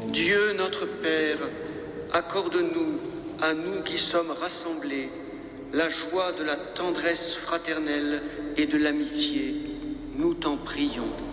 Dieu notre Père, accorde-nous, à nous qui sommes rassemblés, la joie de la tendresse fraternelle et de l'amitié. Nous t'en prions.